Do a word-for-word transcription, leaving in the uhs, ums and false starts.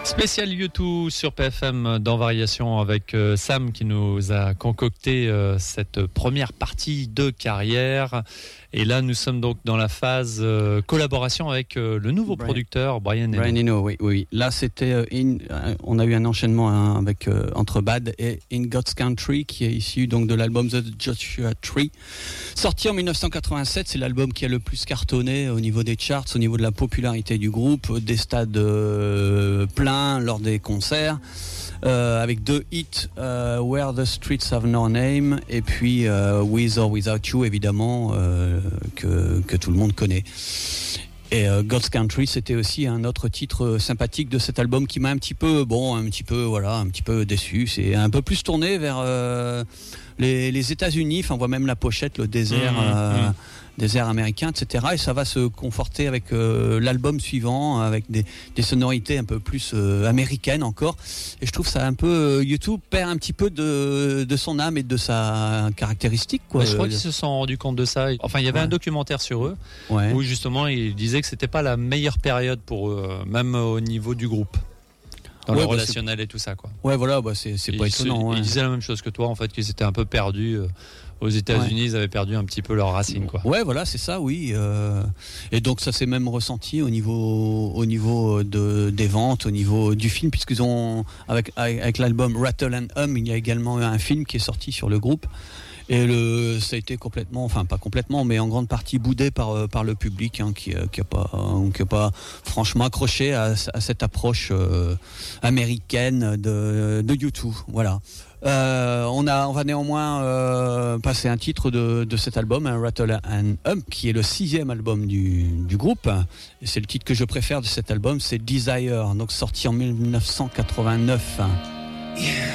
Spécial U deux sur P F M dans Variation avec euh, Sam qui nous a concocté euh, cette première partie de carrière. Et là, nous sommes donc dans la phase euh, collaboration avec euh, le nouveau Brian, producteur Brian Eno. Brian Eno, oui, oui. Là, c'était euh, in, euh, on a eu un enchaînement hein, avec euh, entre Bad et In God's Country, qui est issu donc de l'album The Joshua Tree, sorti en dix-neuf cent quatre-vingt-sept. C'est l'album qui a le plus cartonné au niveau des charts, au niveau de la popularité du groupe, des stades euh, pleins lors des concerts. Euh, avec deux hits, euh, Where the Streets Have No Name et puis euh, With or Without You, évidemment, euh, que, que tout le monde connaît. Et euh, God's Country, c'était aussi un autre titre sympathique de cet album qui m'a un petit peu, bon, un petit peu, voilà, un petit peu déçu. C'est un peu plus tourné vers euh, les, les États-Unis. Enfin, on voit même la pochette, le désert. Mmh, euh, mmh. désert américain, et cetera. Et ça va se conforter avec euh, l'album suivant, avec des, des sonorités un peu plus euh, américaines encore. Et je trouve ça un peu... Euh, U deux perd un petit peu de, de son âme et de sa caractéristique. Quoi. Mais je crois qu'ils se sont rendus compte de ça. Enfin, il y avait ouais. un documentaire sur eux, ouais. où justement, ils disaient que c'était pas la meilleure période pour eux, même au niveau du groupe. Dans ouais, le bah relationnel et tout ça, quoi. Ouais, voilà, bah c'est, c'est pas étonnant. Ils ouais. disaient la même chose que toi, en fait, qu'ils étaient un peu perdus. Euh, aux États-Unis, ouais. ils avaient perdu un petit peu leurs racines, quoi. Ouais, voilà, c'est ça, oui. Euh, et donc, ça s'est même ressenti au niveau, au niveau de, des ventes, au niveau du film, puisqu'ils ont, avec, avec l'album Rattle and Hum, il y a également un film qui est sorti sur le groupe. Et le, ça a été complètement, enfin pas complètement, mais en grande partie boudé par, par le public, hein, qui, qui a pas, qui a pas franchement accroché à, à cette approche euh, américaine de, de U deux. Voilà. Euh, on a, on va néanmoins euh, passer un titre de, de cet album, hein, Rattle and Hum, qui est le sixième album du, du groupe. Et c'est le titre que je préfère de cet album, c'est Desire, donc sorti en dix-neuf cent quatre-vingt-neuf. Yeah.